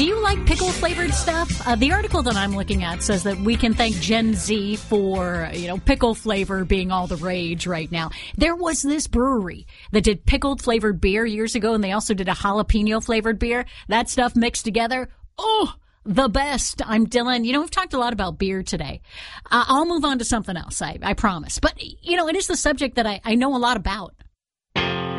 Do you like pickle-flavored stuff? The article that I'm looking at says that we can thank Gen Z for, pickle flavor being all the rage right now. There was this brewery that did pickled-flavored beer years ago, and they also did a jalapeno-flavored beer. That stuff mixed together, the best. I'm Dylan. We've talked a lot about beer today. I'll move on to something else, I promise. But, it is the subject that I know a lot about.